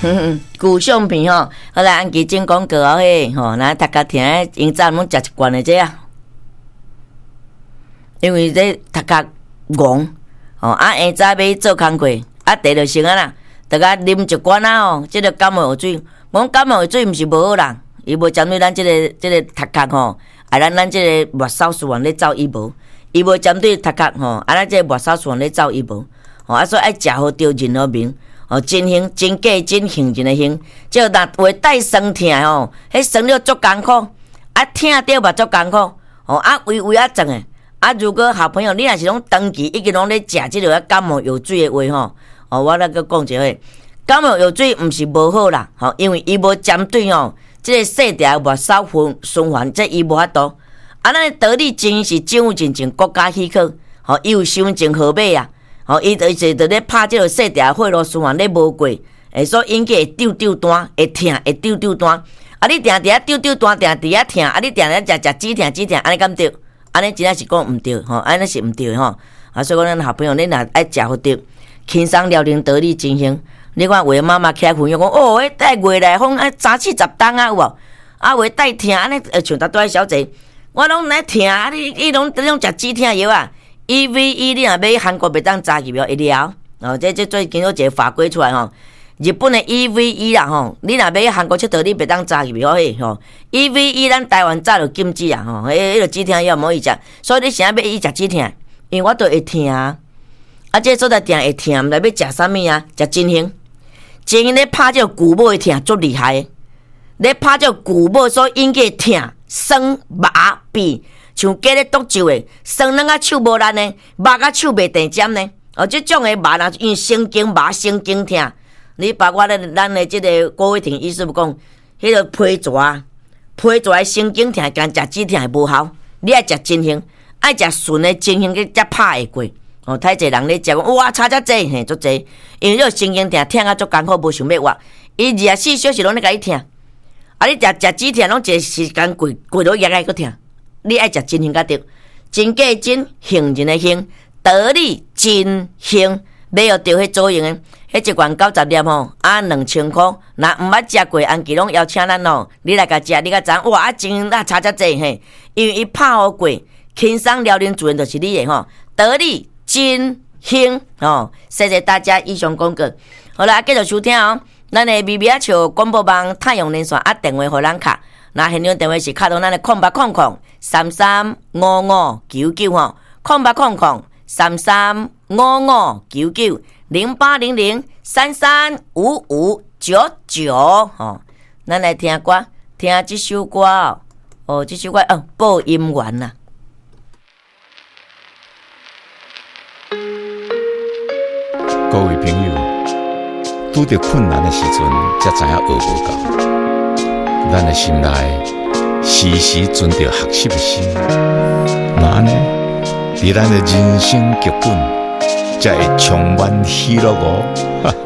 古相片吼，好啦，安基进广告啊嘿吼，那大家听，因早拢食一罐的这啊，因为这大家戆吼，下早要做工课，第就成啊啦，大家啉一罐啊吼，这个感冒药水，讲感冒药水毋是无好啦，伊无针对咱这个头壳吼，咱这个末梢循环咧走伊无，伊无针对头壳吼，咱这个末梢循环咧走伊无，吼所以爱食好着任何面。真兴真假真兴真的兴，就若话带酸痛吼，迄酸了足艰苦，痛着嘛足艰苦，胃肿诶。如果好朋友你若是拢长期一直拢咧食即个感冒药水的话吼，我来佮讲一下，感冒药水毋是无好啦，因为伊无针对即个细条末梢循环，这伊无法度。咱得力真是政府真正国家许可，伊有身份证号码啊。伊就咧拍即个细条血路循环咧无过，所以引起会丢单，会痛，会丢单。你定定丢单，定定痛，你定定食止痛，安尼敢对？安尼真正是讲毋对，安尼是毋对吼。所以讲咱好朋友，你若爱食好对，轻松疗龄得力真兴。你看为妈妈起来分享讲，迄带月来风早起10冬啊有无？话带痛，安尼像大多小姐，我拢来痛，你拢食止痛药啊。EVE 你若买韩国袂当查入会了，这最近有一个法规出来吼，日本的 EVE 啦吼，你若买韩国佚佗你袂当查入吼 EVE 咱台湾早就禁止啊吼，迄个止痛药毋可以食，所以你想要伊食止痛，因为我都会痛啊，这所在定会痛，毋知要食啥物啊？食真兴咧拍这个骨尾痛足厉害的，咧拍这个骨尾所引起痛、酸、麻、痹。像鸡咧剁酒的，酸软啊手无力呢，麻啊手袂定尖呢。这种的麻啦，因为神经麻、神经痛。你包括咱的这个郭伟霆医师讲，迄个皮蛇的神经痛，干食止痛会无效。你爱食真兴，爱食纯的真兴，佮才拍会过。太侪人咧食讲，哇，差遮济，嘿，足济。因为这个神经痛，痛啊足艰苦，无想要活。伊24小时拢咧甲你痛，你食止痛，拢一个时间过落夜来佮痛。你爱食真兴甲对，真假真，兴真的兴，得力真兴，买要着迄左用的，迄一罐90粒吼，2000块。若毋捌食过，安吉拢邀请咱你来甲食，你甲知哇，真差遮济嘿，因为伊拍好过，轻松疗龄主人就是你的吼，得力真兴谢谢大家以上广告。好啦，继续收听咱的微微啊笑广播网太阳连线电话互咱卡。那现场电话是卡到咱的0800335599吼，08003355990800335599吼。咱来听歌，听这首歌这首歌播音员啦。 各位朋友，拄着困难的时阵，才知影学无够。咱的心内时时存着学习的心，那安尼，伫咱的人生剧本才会充满喜乐哦。